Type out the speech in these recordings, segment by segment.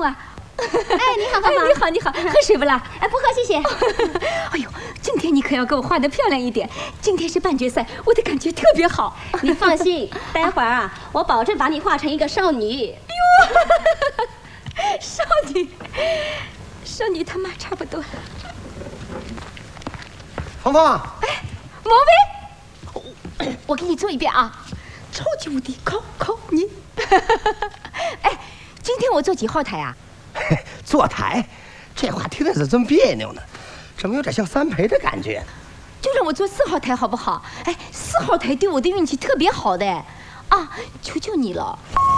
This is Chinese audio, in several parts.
啊。 哎，你好，芳芳。 你好，你好，喝水不啦？ 哎，不喝，谢谢。 哎呦，今天你可要给我画得漂亮一点。今天是半决赛，我的感觉特别好。 你放心，待会儿啊，我保证把你画成一个少女。 哟，少女他妈差不多。 芳芳， 哎，王威，我给你做一遍啊，超级无敌考你。哎，今天我坐几号台啊？ 坐台，这话听着是真别扭呢，怎么有点像三陪的感觉？ 就让我坐4号台好不好？哎，4号台对我的运气特别好的，啊，求求你了。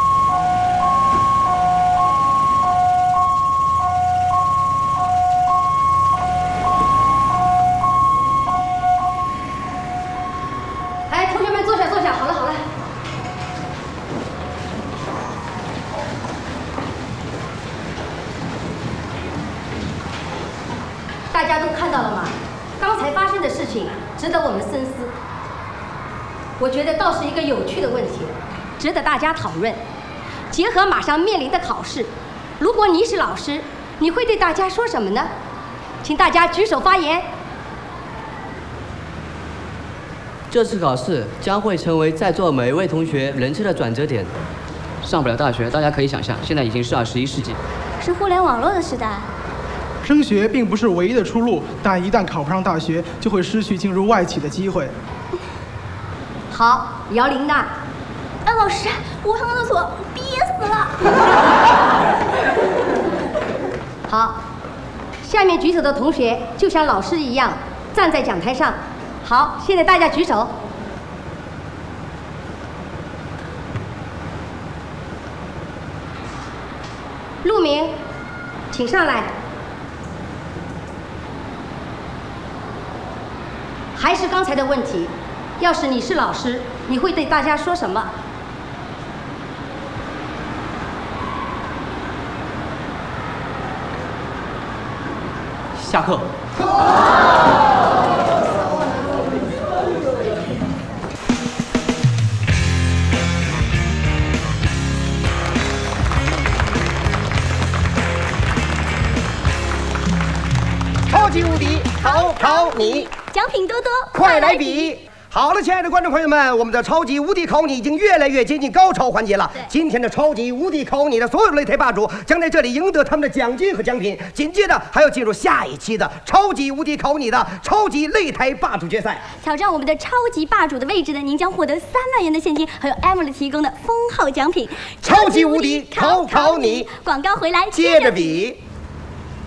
哎，同学们坐下，好了。大家都看到了吗？刚才发生的事情值得我们深思。我觉得倒是一个有趣的问题，值得大家讨论。结合马上面临的考试，如果你是老师，你会对大家说什么呢？请大家举手发言。 这次考试将会成为在座每一位同学人生的转折点。上不了大学，大家可以想象，现在已经是21世纪， 是互联网络的时代。 升学并不是唯一的出路，但一旦考不上大学，就会失去进入外企的机会。 好，姚琳娜。 哎，老师，我上厕所憋死了。 好，下面举手的同学就像老师一样站在讲台上。好，现在大家举手。陆明，请上来。还是刚才的问题，要是你是老师，你会对大家说什么？ 下课。 超级无敌考你， 奖品多多， 快来比！好了，亲爱的观众朋友们，我们的超级无敌考你已经越来越接近高潮环节了。今天的超级无敌考你的所有擂台霸主将在这里赢得他们的奖金和奖品。紧接着还要进入下一期的超级无敌考你的超级擂台霸主决赛。 挑战我们的超级霸主的位置的，您将获得3万元的现金，还有 Emily 提供的丰厚奖品。 超级无敌考你， 广告回来接着比。